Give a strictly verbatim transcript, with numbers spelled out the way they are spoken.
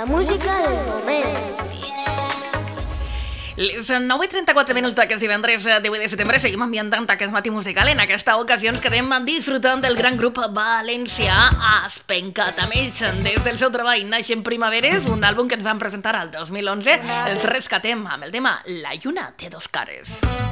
la música del moment. Les nou i trenta-quatre minuts d'aquest divendres divuit de setembre seguim ambientant aquest matí musical. En aquesta ocasió ens quedem disfrutant del gran grup valencià Aspencat. A més, des del seu treball Naixen Primaveres, un àlbum que ens van presentar al dos mil onze, els rescatem amb el tema La lluna té dos cares.